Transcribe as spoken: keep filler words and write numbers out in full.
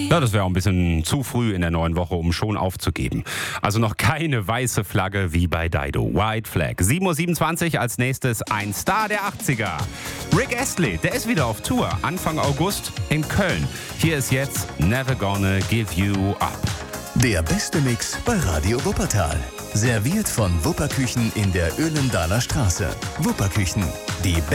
Ja, das wäre auch ein bisschen zu früh in der neuen Woche, um schon aufzugeben. Also noch keine weiße Flagge wie bei Dido. White Flag. sieben Uhr siebenundzwanzig als nächstes ein Star der achtziger. Rick Astley, der ist wieder auf Tour. Anfang August in Köln. Hier ist jetzt Never Gonna Give You Up. Der beste Mix bei Radio Wuppertal. Serviert von Wupperküchen in der Öhlendaler Straße. Wupperküchen, die